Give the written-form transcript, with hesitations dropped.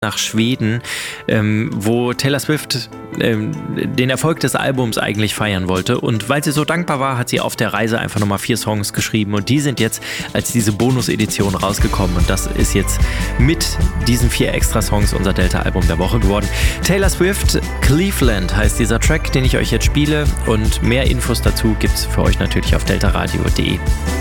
nach Schweden, wo Taylor Swift den Erfolg des Albums eigentlich feiern wollte. Und weil sie so dankbar war, hat sie auf der Reise einfach nochmal 4 Songs geschrieben. Und die sind jetzt als diese Bonus-Edition rausgekommen. Und das ist jetzt mit diesen 4 Extra-Songs unser Delta-Album der Woche geworden. Taylor Swift, Cleveland heißt dieser Track, den ich euch jetzt spiele. Und mehr Infos dazu gibt's für euch natürlich auf deltaradio.de.